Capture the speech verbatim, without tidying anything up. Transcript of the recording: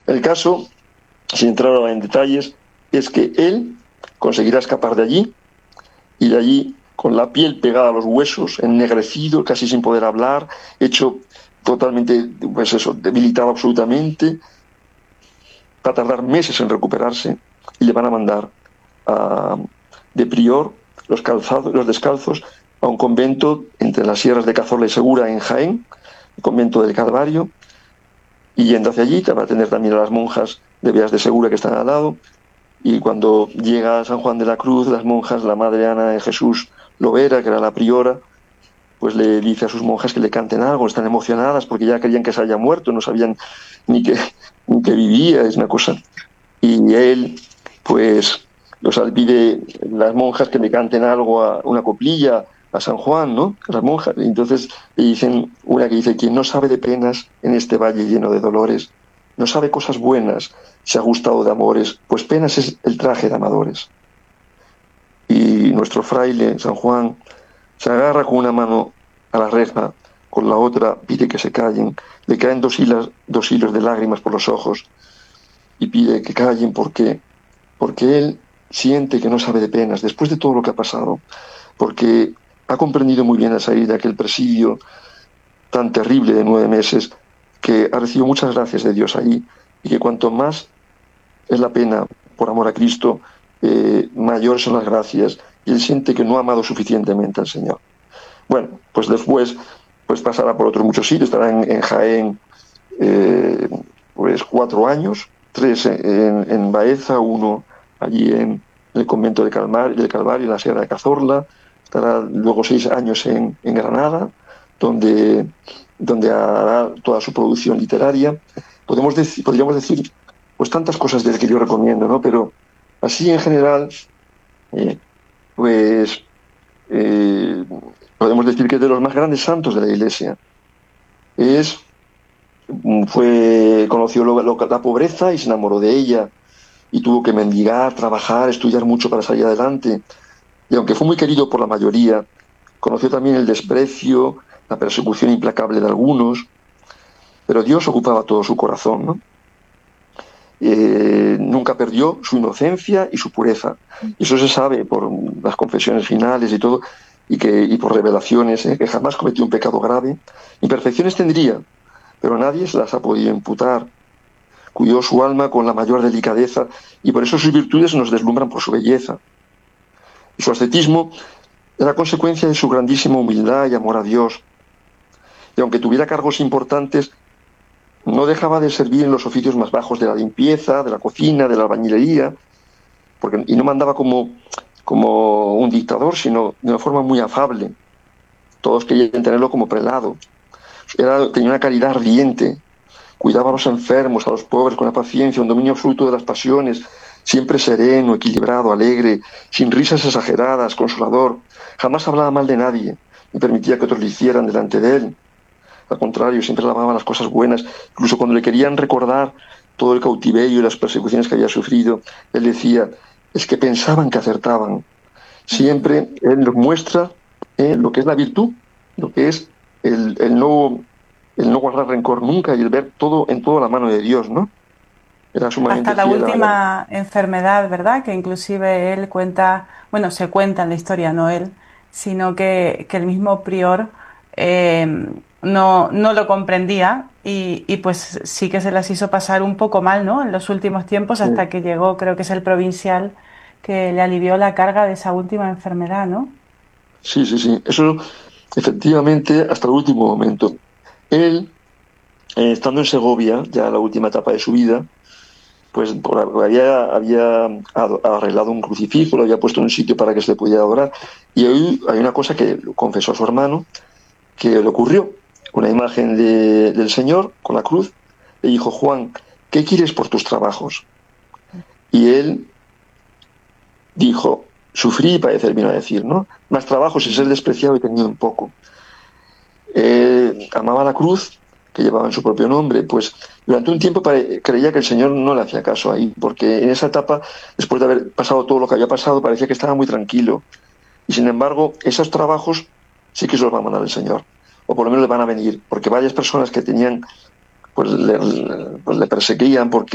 El caso, sin entrar ahora en detalles, es que él conseguirá escapar de allí y de allí, con la piel pegada a los huesos, ennegrecido, casi sin poder hablar, hecho totalmente, pues eso, debilitado absolutamente, va a tardar meses en recuperarse y le van a mandar a, de prior los, calzados, los descalzos a un convento entre las sierras de Cazorla y Segura en Jaén, el convento del Calvario, y yendo hacia allí va a tener también a las monjas de Beas de Segura que están al lado. Y cuando llega a San Juan de la Cruz, las monjas, la madre Ana de Jesús Lovera, que era la priora, pues le dice a sus monjas que le canten algo, están emocionadas porque ya creían que se había muerto, no sabían ni que, ni que vivía, es una cosa. Y él, pues, los pide las monjas que le canten algo, a una coplilla a San Juan, ¿no? Las monjas. Y entonces le dicen, una que dice, quien no sabe de penas en este valle lleno de dolores, no sabe cosas buenas, se ha gustado de amores, pues penas es el traje de amadores. Y nuestro fraile, San Juan, se agarra con una mano a la reja, con la otra pide que se callen, le caen dos hilos, dos hilos de lágrimas por los ojos y pide que callen porque, porque él siente que no sabe de penas, después de todo lo que ha pasado, porque ha comprendido muy bien al salir de aquel presidio tan terrible de nueve meses, que ha recibido muchas gracias de Dios allí, y que cuanto más es la pena por amor a Cristo, eh, mayores son las gracias, y él siente que no ha amado suficientemente al Señor. Bueno, pues después pues pasará por otros muchos sitios, estará en, en Jaén eh, pues cuatro años, tres en, en Baeza, uno allí en el convento de Calmar, del Calvario, en la Sierra de Cazorla, estará luego seis años en, en Granada, donde, donde hará toda su producción literaria. Podemos decir, podríamos decir pues tantas cosas de que yo recomiendo, ¿no? Pero así en general, eh, pues eh, podemos decir que es de los más grandes santos de la Iglesia. Es, fue, conoció lo, lo, la pobreza y se enamoró de ella y tuvo que mendigar, trabajar, estudiar mucho para salir adelante. Y aunque fue muy querido por la mayoría, conoció también el desprecio, la persecución implacable de algunos, pero Dios ocupaba todo su corazón, ¿no? Eh, nunca perdió su inocencia y su pureza. Y eso se sabe por las confesiones finales y todo, y, que, y por revelaciones, ¿eh? Que jamás cometió un pecado grave. Imperfecciones tendría, pero nadie se las ha podido imputar. Cuidó su alma con la mayor delicadeza y por eso sus virtudes nos deslumbran por su belleza. Y su ascetismo era consecuencia de su grandísima humildad y amor a Dios. Y aunque tuviera cargos importantes, no dejaba de servir en los oficios más bajos de la limpieza, de la cocina, de la albañilería, porque, y no mandaba como, como un dictador, sino de una forma muy afable. Todos querían tenerlo como prelado. Era, tenía una caridad ardiente, cuidaba a los enfermos, a los pobres con la paciencia, un dominio absoluto de las pasiones, siempre sereno, equilibrado, alegre, sin risas exageradas, consolador. Jamás hablaba mal de nadie, ni permitía que otros lo hicieran delante de él. Al contrario, siempre alababa las cosas buenas. Incluso cuando le querían recordar todo el cautiverio y las persecuciones que había sufrido, él decía, es que pensaban que acertaban. Siempre él nos muestra eh, lo que es la virtud, lo que es el, el, no, el no guardar rencor nunca y el ver todo en toda la mano de Dios, ¿no? Era sumamente Hasta la fiel a última la... enfermedad, ¿verdad? Que inclusive él cuenta, bueno, se cuenta en la historia, no él, sino que, que el mismo prior eh, no, no lo comprendía y, y pues sí que se las hizo pasar un poco mal, ¿no? En los últimos tiempos, Sí, hasta que llegó, creo que es el provincial, que le alivió la carga de esa última enfermedad, ¿no? sí, sí, sí. Eso efectivamente hasta el último momento. Él, eh, estando en Segovia, ya la última etapa de su vida, pues por, había, había arreglado un crucifijo, lo había puesto en un sitio para que se le pudiera adorar. Y hoy hay una cosa que confesó a su hermano, que le ocurrió, una imagen de, del Señor con la cruz. Le dijo, Juan, ¿qué quieres por tus trabajos? Y él dijo, sufrí y padecer, vino a decir, ¿no? Más trabajos y ser despreciado y tenido en poco. Eh, amaba la cruz, que llevaba en su propio nombre, pues durante un tiempo creía que el Señor no le hacía caso ahí, porque en esa etapa, después de haber pasado todo lo que había pasado, parecía que estaba muy tranquilo. Y sin embargo, esos trabajos sí que se los va a mandar el Señor, o por lo menos le van a venir, porque varias personas que tenían, pues le, pues le perseguían porque